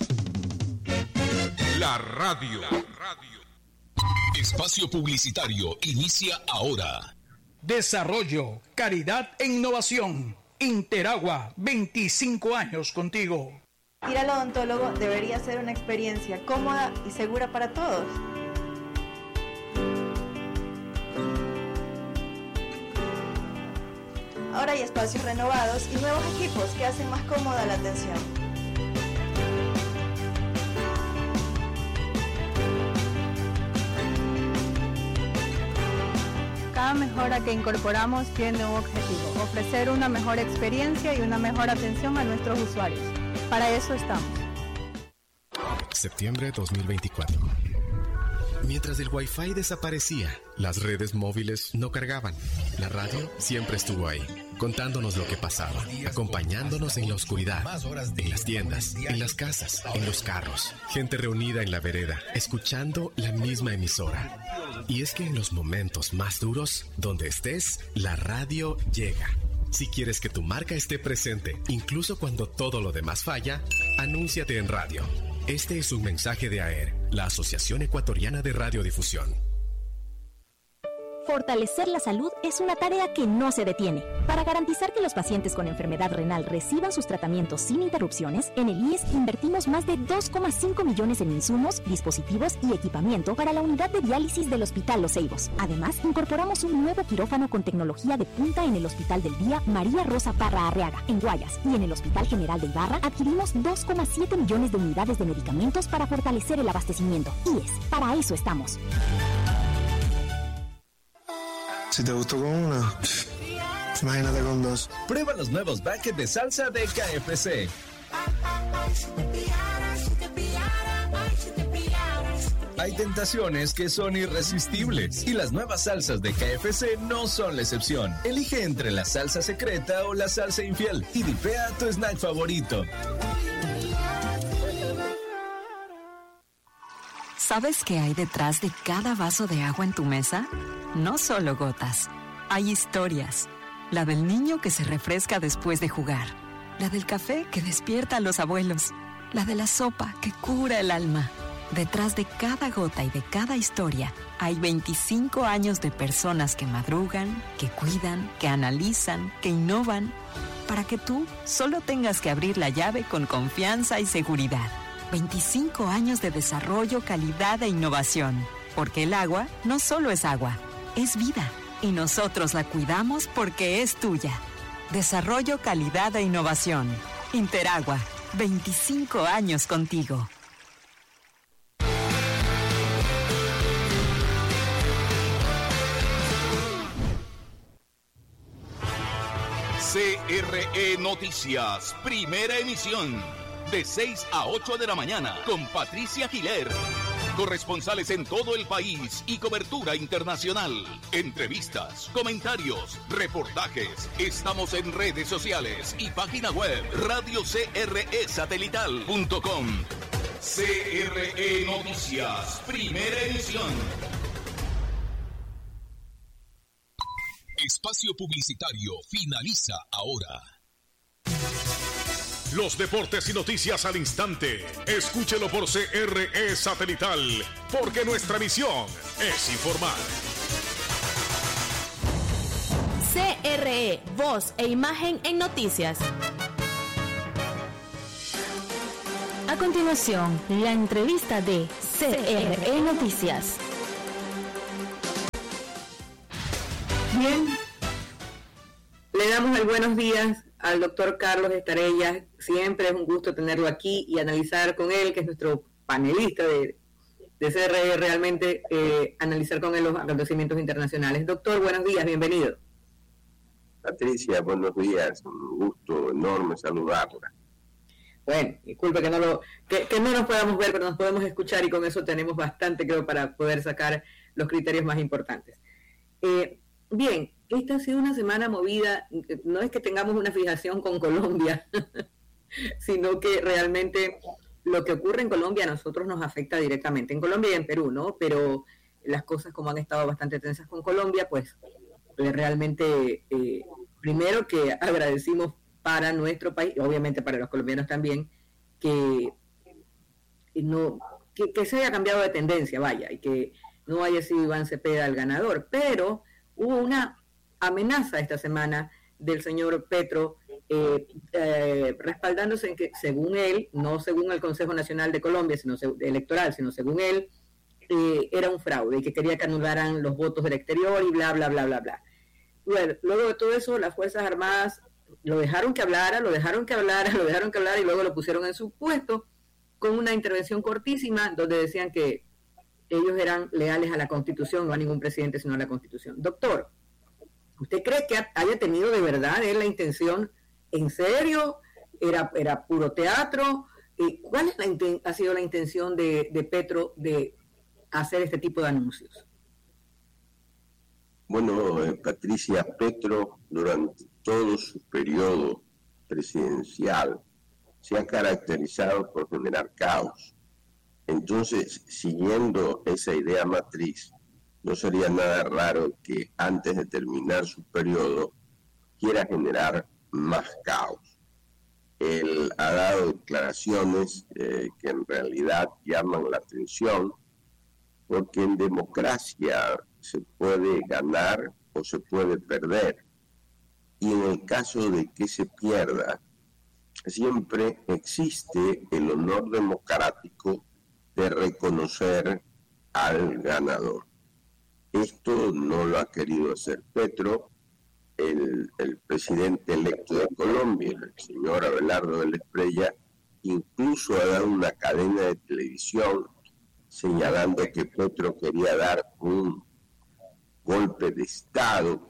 La radio. Espacio publicitario inicia ahora. Desarrollo, calidad e innovación. Interagua, veinticinco años contigo. Ir al odontólogo debería ser una experiencia cómoda y segura para todos. Ahora hay espacios renovados y nuevos equipos que hacen más cómoda la atención. Cada mejora que incorporamos tiene un objetivo: ofrecer una mejor experiencia y una mejor atención a nuestros usuarios. Para eso estamos. Septiembre dos mil veinticuatro. Mientras el Wi-Fi desaparecía, las redes móviles no cargaban. La radio siempre estuvo ahí, contándonos lo que pasaba, acompañándonos en la oscuridad, en las tiendas, en las casas, en los carros. Gente reunida en la vereda, escuchando la misma emisora. Y es que en los momentos más duros, donde estés, la radio llega. Si quieres que tu marca esté presente, incluso cuando todo lo demás falla, anúnciate en radio. Este es un mensaje de A E R, la Asociación Ecuatoriana de Radiodifusión. Fortalecer la salud es una tarea que no se detiene. Para garantizar que los pacientes con enfermedad renal reciban sus tratamientos sin interrupciones, en el I E S invertimos más de dos coma cinco millones en insumos, dispositivos y equipamiento para la unidad de diálisis del Hospital Los Ceibos. Además, incorporamos un nuevo quirófano con tecnología de punta en el Hospital del Día María Rosa Parra Arriaga, en Guayas, y en el Hospital General de Ibarra adquirimos dos coma siete millones de unidades de medicamentos para fortalecer el abastecimiento. I E S, para eso estamos. Si te gustó con una, imagínate con dos. Prueba los nuevos buckets de salsa de K F C. Hay tentaciones que son irresistibles y las nuevas salsas de K F C no son la excepción. Elige entre la salsa secreta o la salsa infiel y dipea tu snack favorito. ¿Sabes qué hay detrás de cada vaso de agua en tu mesa? No solo gotas, hay historias. La del niño que se refresca después de jugar, la del café que despierta a los abuelos, la de la sopa que cura el alma. Detrás de cada gota y de cada historia hay veinticinco años de personas que madrugan, que cuidan, que analizan, que innovan, para que tú solo tengas que abrir la llave con confianza y seguridad. veinticinco años de desarrollo, calidad e innovación. Porque el agua no solo es agua, es vida. Y nosotros la cuidamos porque es tuya. Desarrollo, calidad e innovación. Interagua, veinticinco años contigo. C R E Noticias, primera emisión, de seis a ocho de la mañana, con Patricia Giler. Corresponsales en todo el país y cobertura internacional. Entrevistas, comentarios, reportajes. Estamos en redes sociales y página web radio c r e satelital punto com. C R E Noticias, primera emisión. Espacio publicitario finaliza ahora. Los deportes y noticias al instante. Escúchelo por C R E Satelital, porque nuestra misión es informar. C R E, voz e imagen en noticias. A continuación, la entrevista de C R E Noticias. Bien, le damos el buenos días al doctor Carlos Estarellas. Siempre es un gusto tenerlo aquí y analizar con él, que es nuestro panelista de, de C R E, realmente eh, analizar con él los acontecimientos internacionales. Doctor, buenos días, bienvenido. Patricia, buenos días, un gusto enorme saludarla. Bueno, disculpe que no lo que, que no nos podamos ver, pero nos podemos escuchar y con eso tenemos bastante, creo, para poder sacar los criterios más importantes. Eh, bien, esta ha sido una semana movida, no es que tengamos una fijación con Colombia, sino que realmente lo que ocurre en Colombia a nosotros nos afecta directamente, en Colombia y en Perú, ¿no? Pero las cosas como han estado bastante tensas con Colombia, pues realmente, eh, primero que agradecimos para nuestro país, obviamente para los colombianos también, que no que, que se haya cambiado de tendencia, vaya, y que no haya sido Iván Cepeda el ganador, pero hubo una amenaza esta semana del señor Petro, eh, eh, respaldándose en que, según él, no según el Consejo Nacional de Colombia, sino electoral, sino según él, eh, era un fraude y que quería que anularan los votos del exterior y bla, bla, bla, bla, bla. Bueno, luego de todo eso, las Fuerzas Armadas lo dejaron que hablara, lo dejaron que hablara, lo dejaron que hablara y luego lo pusieron en su puesto con una intervención cortísima donde decían que ellos eran leales a la Constitución, no a ningún presidente, sino a la Constitución. Doctor, ¿usted cree que haya tenido de verdad él la intención, en serio, era, era puro teatro? Eh, ¿Cuál es la inten- ha sido la intención de, de Petro de hacer este tipo de anuncios? Bueno, eh, Patricia, Petro durante todo su periodo presidencial se ha caracterizado por generar caos. Entonces, siguiendo esa idea matriz, no sería nada raro que antes de terminar su periodo quiera generar más caos. Él ha dado declaraciones eh, que en realidad llaman la atención, porque en democracia se puede ganar o se puede perder. Y en el caso de que se pierda, siempre existe el honor democrático de reconocer al ganador. Esto no lo ha querido hacer Petro. El, el presidente electo de Colombia, el señor Abelardo de la Espriella, incluso ha dado una cadena de televisión señalando que Petro quería dar un golpe de Estado.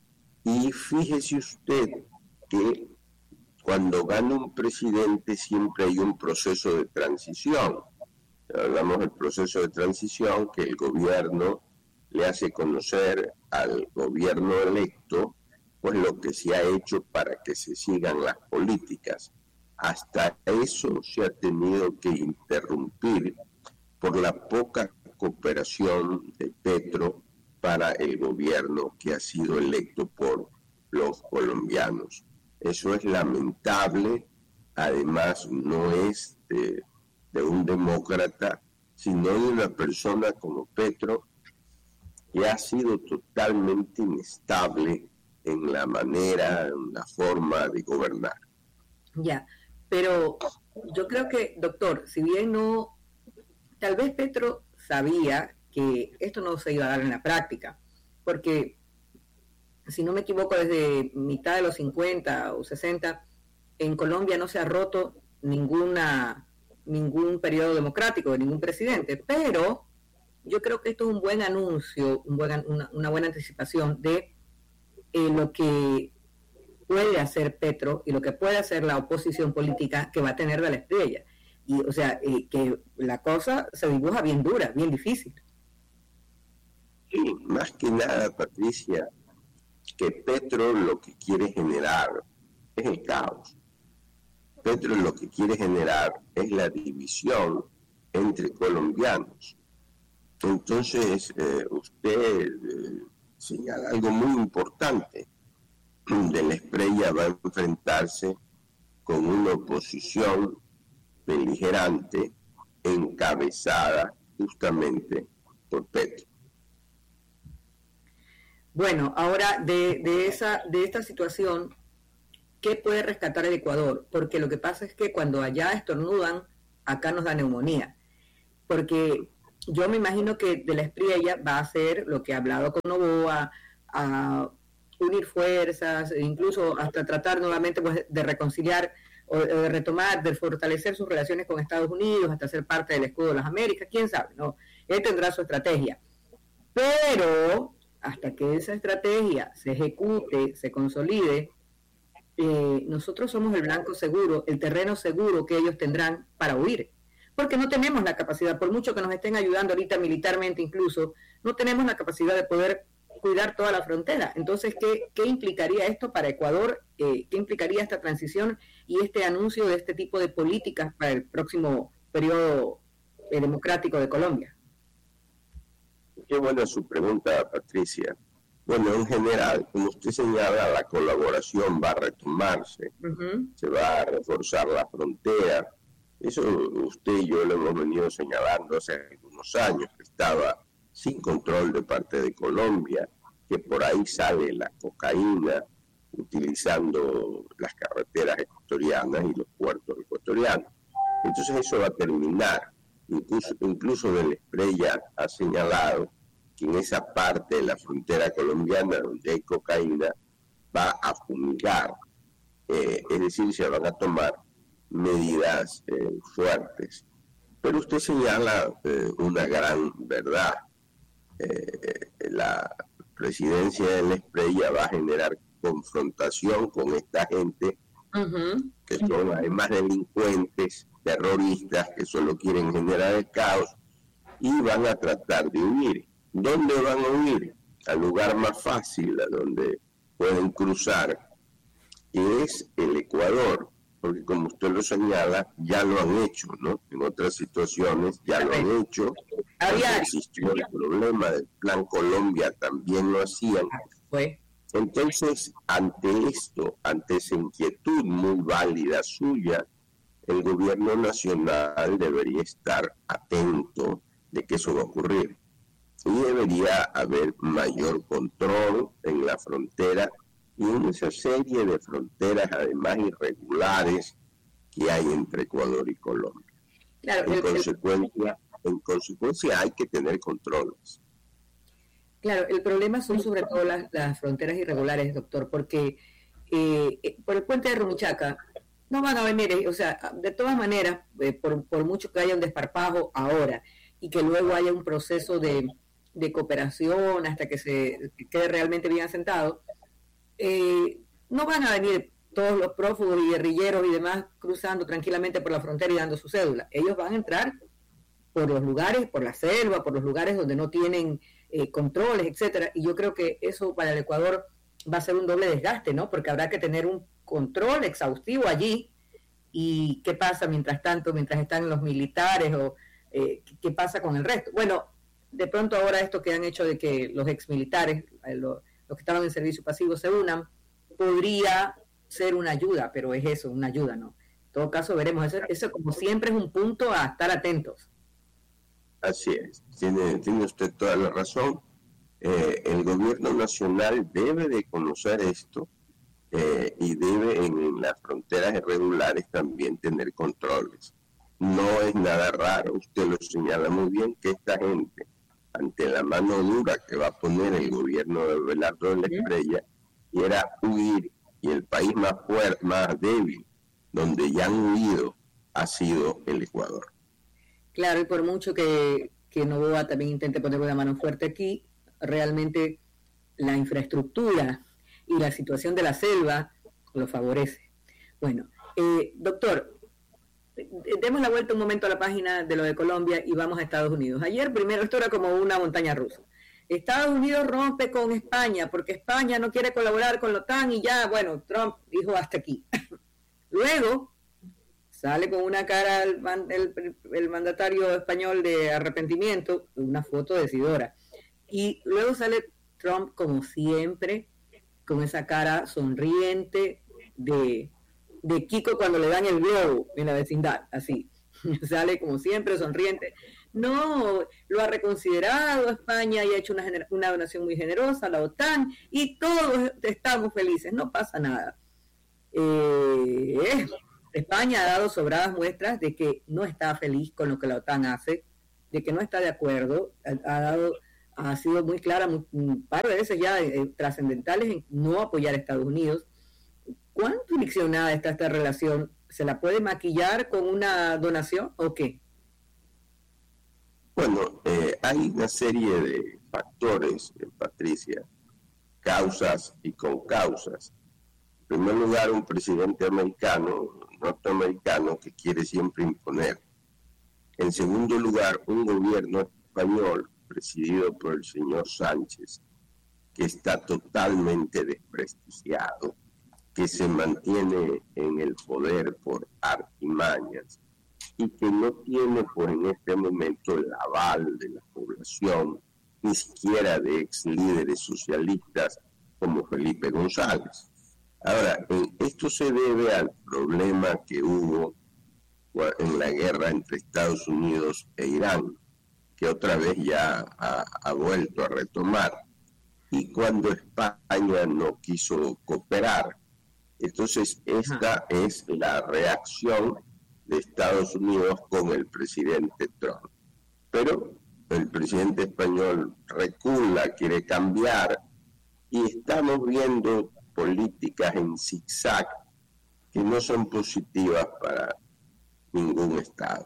Y fíjese usted que cuando gana un presidente siempre hay un proceso de transición. Hablamos del proceso de transición, que el gobierno le hace conocer al gobierno electo pues lo que se ha hecho para que se sigan las políticas. Hasta eso se ha tenido que interrumpir por la poca cooperación de Petro para el gobierno que ha sido electo por los colombianos. Eso es lamentable, además no es de, de un demócrata, sino de una persona como Petro, que ha sido totalmente inestable en la manera, en la forma de gobernar. Ya, pero yo creo que, doctor, si bien no, tal vez Petro sabía que esto no se iba a dar en la práctica, porque si no me equivoco, desde mitad de los cincuenta o sesenta, en Colombia no se ha roto ninguna ningún periodo democrático de ningún presidente, pero yo creo que esto es un buen anuncio, un buen, una, una buena anticipación de eh, lo que puede hacer Petro y lo que puede hacer la oposición política que va a tener de la Espriella. Y, o sea, eh, que la cosa se dibuja bien dura, bien difícil. Sí, más que nada, Patricia, que Petro lo que quiere generar es el caos. Petro lo que quiere generar es la división entre colombianos. Entonces, eh, usted eh, señala algo muy importante. De la Espriella va a enfrentarse con una oposición beligerante encabezada justamente por Petro. Bueno, ahora de, de, esa, de esta situación, ¿qué puede rescatar el Ecuador? Porque lo que pasa es que cuando allá estornudan, acá nos da neumonía. Porque yo me imagino que de la Espriella va a hacer lo que ha hablado con Noboa, a unir fuerzas, incluso hasta tratar nuevamente pues, de reconciliar o de retomar, de fortalecer sus relaciones con Estados Unidos, hasta ser parte del escudo de las Américas, quién sabe, ¿no? Él tendrá su estrategia. Pero hasta que esa estrategia se ejecute, se consolide, eh, nosotros somos el blanco seguro, el terreno seguro que ellos tendrán para huir. Porque no tenemos la capacidad, por mucho que nos estén ayudando ahorita militarmente incluso, no tenemos la capacidad de poder cuidar toda la frontera. Entonces, ¿qué, qué implicaría esto para Ecuador? Eh, ¿Qué implicaría esta transición y este anuncio de este tipo de políticas para el próximo periodo eh, democrático de Colombia? Qué buena su pregunta, Patricia. Bueno, en general, como usted señala, la colaboración va a retomarse, uh-huh. se va a reforzar la frontera. Eso usted y yo lo hemos venido señalando hace algunos años, que estaba sin control de parte de Colombia, que por ahí sale la cocaína utilizando las carreteras ecuatorianas y los puertos ecuatorianos. Entonces eso va a terminar. Incluso, incluso Del Espriella ha señalado que en esa parte de la frontera colombiana donde hay cocaína va a fumigar, eh, es decir, se van a tomar medidas eh, fuertes. Pero usted señala eh, una gran verdad. Eh, la presidencia de Del Espriella va a generar confrontación con esta gente uh-huh. que son además delincuentes, terroristas que solo quieren generar el caos y van a tratar de huir. ¿Dónde van a huir? Al lugar más fácil, a donde pueden cruzar, y es el Ecuador, porque como usted lo señala, ya lo han hecho, ¿no? En otras situaciones ya lo han hecho. Cuando existió el problema del Plan Colombia también lo hacían. Entonces, ante esto, ante esa inquietud muy válida suya, el gobierno nacional debería estar atento de que eso va a ocurrir. Y debería haber mayor control en la frontera y en esa serie de fronteras, además irregulares, que hay entre Ecuador y Colombia. Claro, en, el, consecuencia, en consecuencia, hay que tener controles. Claro, el problema son sobre todo las, las fronteras irregulares, doctor, porque eh, por el puente de Rumichaca no van a venir, o sea, de todas maneras, eh, por, por mucho que haya un desparpajo ahora y que luego haya un proceso de, de cooperación hasta que se que quede realmente bien asentado, eh, no van a venir todos los prófugos y guerrilleros y demás cruzando tranquilamente por la frontera y dando su cédula. Ellos van a entrar por los lugares, por la selva, por los lugares donde no tienen eh, controles, etcétera. Y yo creo que eso para el Ecuador va a ser un doble desgaste, ¿no? Porque habrá que tener un control exhaustivo allí. ¿Y qué pasa mientras tanto, mientras están los militares o eh, qué pasa con el resto? Bueno, de pronto ahora esto que han hecho de que los exmilitares, eh, lo, los que estaban en servicio pasivo se unan, podría ser una ayuda, pero es eso, una ayuda, ¿no? En todo caso veremos, eso, eso como siempre es un punto a estar atentos. Así es, tiene, tiene usted toda la razón. Eh, el gobierno nacional debe de conocer esto eh, y debe en, en las fronteras irregulares también tener controles. No es nada raro, usted lo señala muy bien, que esta gente, ante la mano dura que va a poner el gobierno de Abelardo Del Espriella, quiera huir, y el país más fuerte, más débil, donde ya han huido, ha sido el Ecuador. Claro, y por mucho que, que Noboa también intente poner una mano fuerte aquí, realmente la infraestructura y la situación de la selva lo favorece. Bueno, eh, doctor, demos la vuelta un momento a la página de lo de Colombia y vamos a Estados Unidos. Ayer primero, esto era como una montaña rusa. Estados Unidos rompe con España porque España no quiere colaborar con la OTAN y ya, bueno, Trump dijo hasta aquí. Luego sale con una cara el, el, el mandatario español de arrepentimiento, una foto decidora. Y luego sale Trump, como siempre, con esa cara sonriente de de Kiko cuando le dan el globo en la vecindad, así, sale como siempre sonriente. No, lo ha reconsiderado España y ha hecho una, una donación muy generosa a la OTAN y todos estamos felices, no pasa nada. Eh, España ha dado sobradas muestras de que no está feliz con lo que la OTAN hace, de que no está de acuerdo, ha, ha dado, ha sido muy clara muy, un par de veces ya eh, trascendentales en no apoyar a Estados Unidos. ¿Cuánto friccionada está esta relación? ¿Se la puede maquillar con una donación o qué? Bueno, eh, hay una serie de factores, eh, Patricia, causas y concausas. En primer lugar, un presidente americano, norteamericano, que quiere siempre imponer. En segundo lugar, un gobierno español presidido por el señor Sánchez, que está totalmente desprestigiado, que se mantiene en el poder por artimañas y que no tiene por en este momento el aval de la población, ni siquiera de ex líderes socialistas como Felipe González. Ahora, esto se debe al problema que hubo en la guerra entre Estados Unidos e Irán, que otra vez ya ha, ha vuelto a retomar, y cuando España no quiso cooperar. Entonces, esta es la reacción de Estados Unidos con el presidente Trump. Pero el presidente español recula, quiere cambiar, y estamos viendo políticas en zigzag que no son positivas para ningún Estado.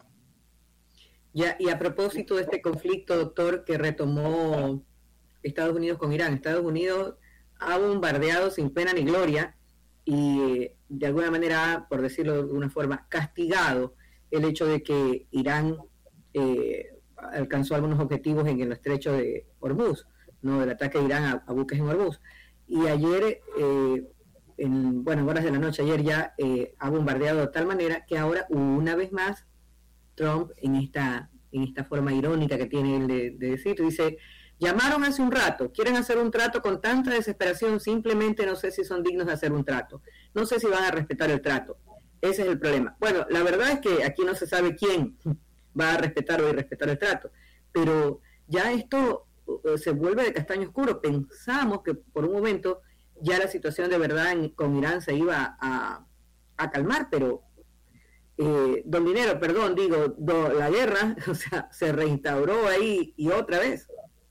Ya, y a propósito de este conflicto, doctor, que retomó Estados Unidos con Irán, Estados Unidos ha bombardeado sin pena ni gloria y de alguna manera, por decirlo de alguna forma, castigado el hecho de que Irán eh, alcanzó algunos objetivos en el estrecho de Hormuz, no del ataque de Irán a, a buques en Hormuz. Y ayer, eh, en, bueno, en horas de la noche, ayer ya eh, ha bombardeado de tal manera que ahora, una vez más, Trump, en esta, en esta forma irónica que tiene él de, de decir, dice, llamaron hace un rato, quieren hacer un trato con tanta desesperación, simplemente no sé si son dignos de hacer un trato, no sé si van a respetar el trato, ese es el problema. Bueno, la verdad es que aquí no se sabe quién va a respetar o irrespetar el trato, pero ya esto se vuelve de castaño oscuro. Pensamos que por un momento ya la situación de verdad en, con Irán se iba a, a calmar, pero eh, don Dinero, perdón, digo, do, la guerra, o sea, se reinstauró ahí y otra vez.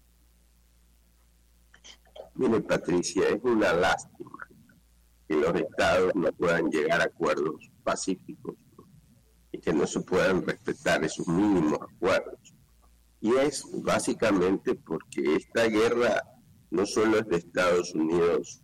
Mire, Patricia, es una lástima que los estados no puedan llegar a acuerdos pacíficos, ¿no? Y que no se puedan respetar esos mínimos acuerdos. Y es básicamente porque esta guerra no solo es de Estados Unidos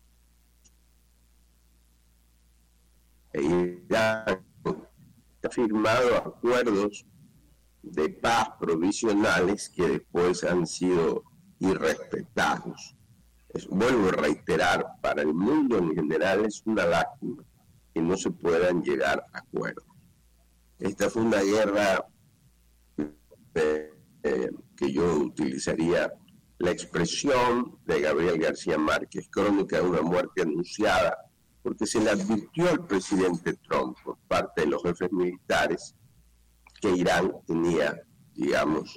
e Irán, ha firmado acuerdos de paz provisionales que después han sido irrespetados. Es, vuelvo a reiterar, para el mundo en general es una lástima que no se puedan llegar a acuerdos. Esta fue una guerra de Eh, que yo utilizaría la expresión de Gabriel García Márquez, crónica de una muerte anunciada, porque se le advirtió al presidente Trump por parte de los jefes militares que Irán tenía, digamos,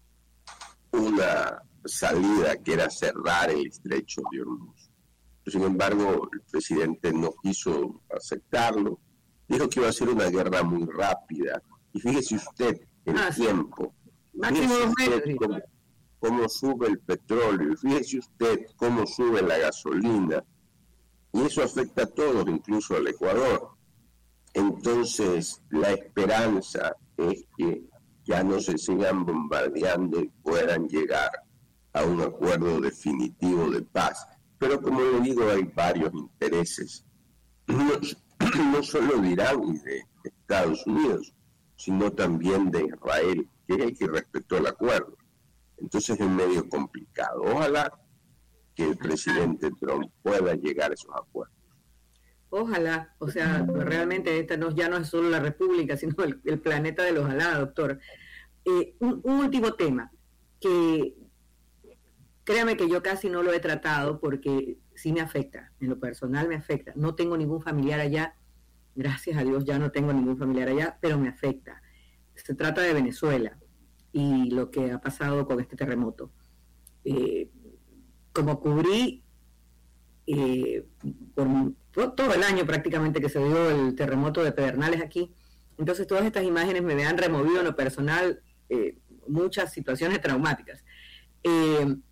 una salida que era cerrar el estrecho de Hormuz. Sin embargo, el presidente no quiso aceptarlo, dijo que iba a ser una guerra muy rápida, y fíjese usted el ah, tiempo. Fíjese usted cómo, cómo sube el petróleo, fíjese usted cómo sube la gasolina, y eso afecta a todos, incluso al Ecuador. Entonces, la esperanza es que ya no se sigan bombardeando y puedan llegar a un acuerdo definitivo de paz. Pero como le digo, hay varios intereses, no, no solo de Irán y de Estados Unidos, sino también de Israel, que es el que respetó el acuerdo. Entonces es medio complicado. Ojalá que el presidente Trump pueda llegar a esos acuerdos. Ojalá, o sea, realmente esta no, ya no es solo la República, sino el, el planeta de los ojalá, doctor. Eh, un, un último tema, que créame que yo casi no lo he tratado porque sí me afecta, en lo personal me afecta. No tengo ningún familiar allá gracias a Dios ya no tengo ningún familiar allá, pero me afecta. Se trata de Venezuela y lo que ha pasado con este terremoto. Eh, como cubrí eh, por todo el año prácticamente que se dio el terremoto de Pedernales aquí, entonces todas estas imágenes me han removido en lo personal eh, muchas situaciones traumáticas. Eh,